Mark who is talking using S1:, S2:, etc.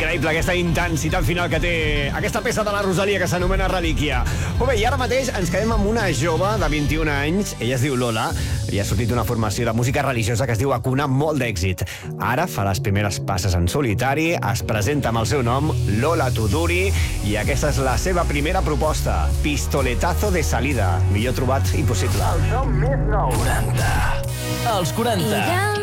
S1: increïble aquesta intensitat final que té aquesta peça de la Rosalia que s'anomena Relíquia. Però bé, i ara mateix ens quedem amb una jove de 21 anys. Ella es diu Lola i ha sortit d'una formació de música religiosa que es diu Acuna, molt d'èxit. Ara fa les primeres passes en solitari, es presenta amb el seu nom, Lola Tuduri, i aquesta és la seva primera proposta, Pistoletazo de Salida. Millor trobat impossible.
S2: El som més nou.
S3: 40. Els 40.